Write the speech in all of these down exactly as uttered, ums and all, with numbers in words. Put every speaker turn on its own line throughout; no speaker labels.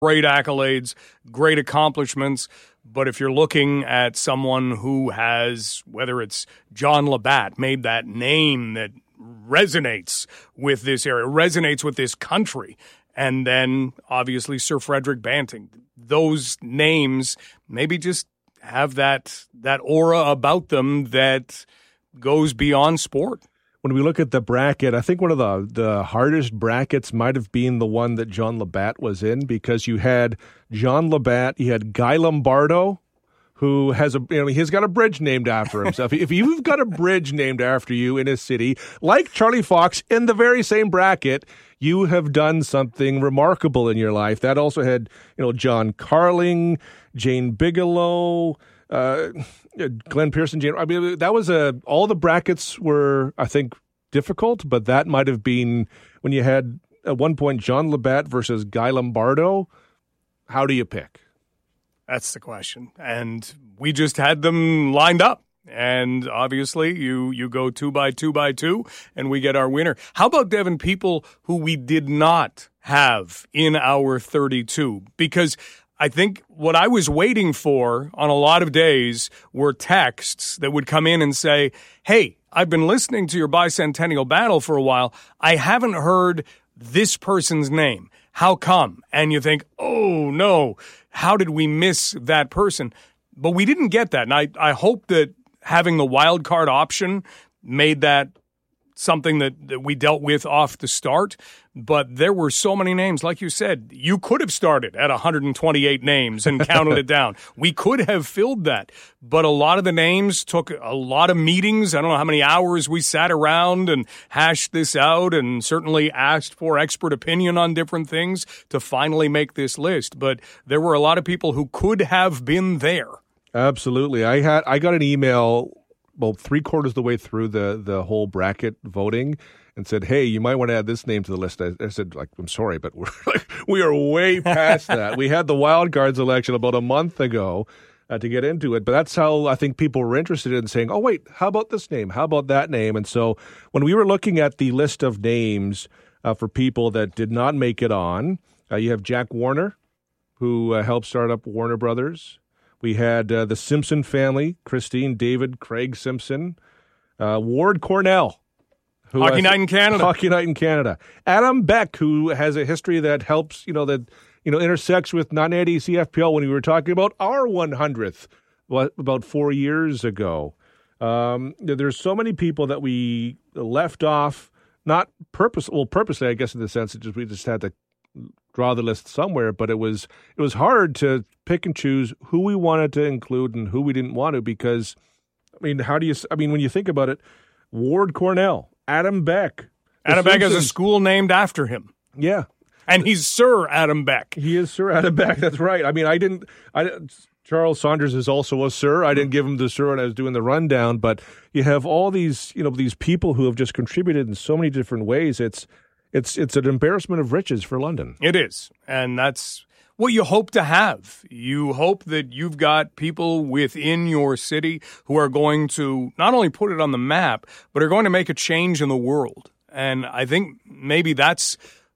great accolades, great accomplishments. But if you're looking at someone who has, whether it's John Labatt, made that name that resonates with this area, resonates with this country, and then obviously Sir Frederick Banting, those names maybe just have that that aura about them that goes beyond sport.
When we look at the bracket, I think one of the, the hardest brackets might have been the one that John Labatt was in, because you had John Labatt, you had Guy Lombardo, who has a, you know, he's got a bridge named after himself. If you've got a bridge named after you in a city, like Charlie Fox, in the very same bracket, you have done something remarkable in your life. That also had, you know, John Carling, Jane Bigelow, uh, Glenn Pearson, Jane. I mean, that was a, all the brackets were, I think, difficult, but that might have been when you had at one point John Labatt versus Guy Lombardo. How do you pick?
That's the question. And we just had them lined up. And obviously, you you go two by two by two, and we get our winner. How about, Devin, people who we did not have in our thirty-two? Because I think what I was waiting for on a lot of days were texts that would come in and say, hey, I've been listening to your bicentennial battle for a while. I haven't heard this person's name. How come? And you think, oh, no, how did we miss that person? But we didn't get that. And I, I hope that having the wild card option made that something that, that we dealt with off the start. But there were so many names. Like you said, you could have started at one hundred twenty-eight names and counted it down. We could have filled that. But a lot of the names took a lot of meetings. I don't know how many hours we sat around and hashed this out, and certainly asked for expert opinion on different things to finally make this list. But there were a lot of people who could have been there.
Absolutely. I had I got an email about three quarters of the way through the, the whole bracket voting and said, hey, you might want to add this name to the list. I, I said, like, I'm sorry, but we're like, we are way past that. We had the wild cards election about a month ago uh, to get into it. But that's how I think people were interested in saying, oh, wait, how about this name? How about that name? And so when we were looking at the list of names uh, for people that did not make it on, uh, you have Jack Warner, who uh, helped start up Warner Brothers. We had uh, the Simpson family, Christine, David, Craig Simpson, uh, Ward Cornell. Who
Hockey
has,
Night in Canada.
Hockey Night in Canada. Adam Beck, who has a history that helps, you know, that, you know, intersects with nine eighty C F P L when we were talking about our one hundredth, what, about four years ago. Um, there's so many people that we left off, not purpose, well, purposely, I guess, in the sense that just, we just had to draw the list somewhere, but it was it was hard to pick and choose who we wanted to include and who we didn't want to, because, I mean, how do you, I mean, when you think about it, Ward Cornell, Adam Beck.
Adam Beck has a school named after him.
Yeah.
And he's Sir Adam Beck.
He is Sir Adam Beck, that's right. I mean, I didn't, I Charles Saunders is also a Sir. I didn't give him the Sir when I was doing the rundown, but you have all these, you know, these people who have just contributed in so many different ways. It's, It's it's an embarrassment of riches for London.
It is, and that's what you hope to have. You hope that you've got people within your city who are going to not only put it on the map, but are going to make a change in the world. And I think maybe that's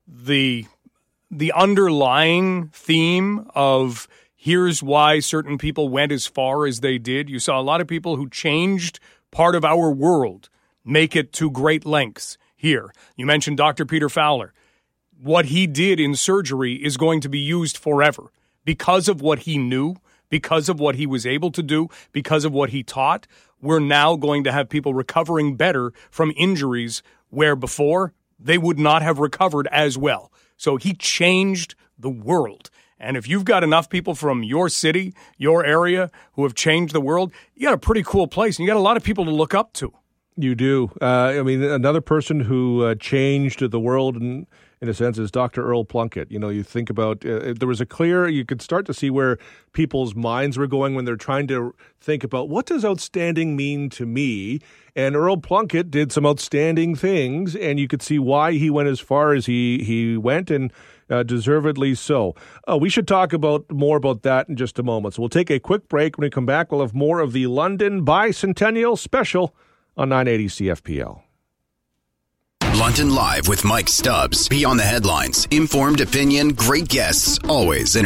the the underlying theme of here's why certain people went as far as they did. You saw a lot of people who changed part of our world make it to great lengths. Here, you mentioned Doctor Peter Fowler. What he did in surgery is going to be used forever because of what he knew, because of what he was able to do, because of what he taught. We're now going to have people recovering better from injuries where before they would not have recovered as well. So he changed the world. And if you've got enough people from your city, your area, who have changed the world, you got a pretty cool place, and you got a lot of people to look up to.
You do. Uh, I mean, another person who uh, changed the world in, in a sense is Doctor Earl Plunkett. You know, you think about, uh, there was a clear, you could start to see where people's minds were going when they're trying to think about what does outstanding mean to me? And Earl Plunkett did some outstanding things, and you could see why he went as far as he, he went, and uh, deservedly so. Uh, we should talk about more about that in just a moment. So we'll take a quick break. When we come back, we'll have more of the London Bicentennial Special on nine eighty C F P L.
London Live with Mike Stubbs. Beyond the headlines. Informed opinion, great guests, always